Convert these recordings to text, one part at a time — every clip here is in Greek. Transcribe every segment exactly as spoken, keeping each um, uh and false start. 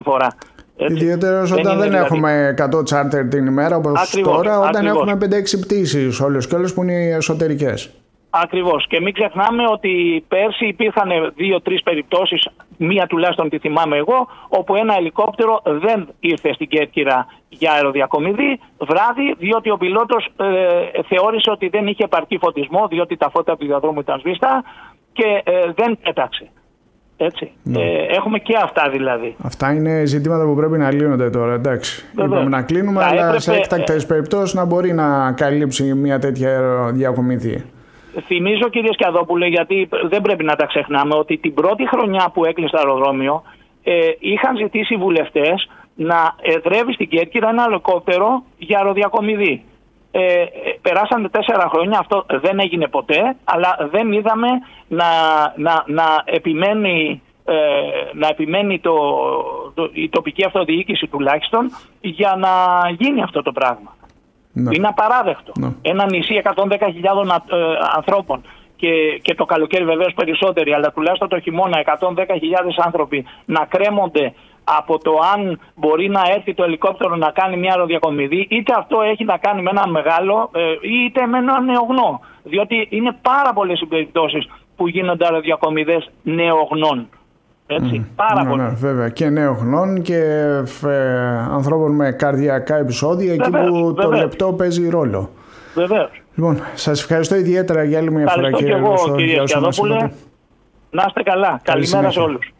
φορά. Ιδιαίτερως όταν δεν δηλαδή... έχουμε εκατό τσάρτερ την ημέρα όπως ακριβώς, τώρα, όταν ακριβώς. έχουμε πέντε έξι πτήσεις όλες και όλες που είναι οι εσωτερικές. Ακριβώς. Και μην ξεχνάμε ότι πέρσι υπήρχαν δύο-τρεις περιπτώσεις, μία τουλάχιστον τη θυμάμαι εγώ, όπου ένα ελικόπτερο δεν ήρθε στην Κέρκυρα για αεροδιακομιδή βράδυ, διότι ο πιλότος ε, θεώρησε ότι δεν είχε επαρκή φωτισμό, διότι τα φώτα του διαδρόμου ήταν σβηστά και ε, δεν πέταξε. Έτσι. Ναι. Ε, έχουμε και αυτά δηλαδή. Αυτά είναι ζητήματα που πρέπει να λύνονται τώρα. Εντάξει. Είπαμε να κλείνουμε, αλλά έπρεπε... σε έκτακτες περιπτώσεις να μπορεί να καλύψει μια τέτοια αεροδιακομιδή. Θυμίζω, κύριε Σκιαδόπουλε, γιατί δεν πρέπει να τα ξεχνάμε, ότι την πρώτη χρονιά που έκλεισε το αεροδρόμιο ε, είχαν ζητήσει οι βουλευτές να εδρεύει στην Κέρκυρα ένα ελικόπτερο για αεροδιακομιδή. Ε, περάσανε τέσσερα χρόνια, αυτό δεν έγινε ποτέ, αλλά δεν είδαμε να, να, να επιμένει, ε, να επιμένει το, το, η τοπική αυτοδιοίκηση τουλάχιστον για να γίνει αυτό το πράγμα. Ναι. Είναι απαράδεκτο. Ναι. Ένα νησί εκατόν δέκα χιλιάδων ε, ανθρώπων και, και το καλοκαίρι βεβαίως περισσότεροι, αλλά τουλάχιστον το χειμώνα εκατόν δέκα χιλιάδες άνθρωποι να κρέμονται από το αν μπορεί να έρθει το ελικόπτερο να κάνει μια αεροδιακομιδή, είτε αυτό έχει να κάνει με ένα μεγάλο ε, είτε με ένα νεογνώ. Διότι είναι πάρα πολλές οι περιπτώσεις που γίνονται αεροδιακομιδές νεογνών. Έτσι, mm, πάρα ναι, πολύ. Ναι, βέβαια. Και νεογνών και ε, ανθρώπων με καρδιακά επεισόδια, εκεί που βεβαίως. το λεπτό παίζει ρόλο. Βεβαίως. Λοιπόν, σας ευχαριστώ ιδιαίτερα για άλλη μια φορά, κύριε Ρωσό. Ευχαριστώ και εγώ, κύριε Σκιαδόπουλε. Να είστε καλά. Καλή Καλημέρα συνέχεια. σε όλους.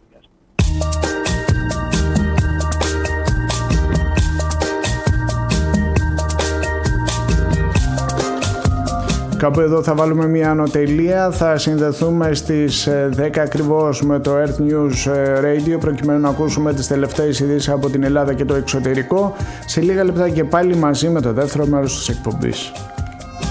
Κάπου εδώ θα βάλουμε μια ανωτελεία, θα συνδεθούμε στις δέκα ακριβώς με το Earth News Radio προκειμένου να ακούσουμε τις τελευταίες ειδήσεις από την Ελλάδα και το εξωτερικό. Σε λίγα λεπτά και πάλι μαζί με το δεύτερο μέρος της εκπομπής.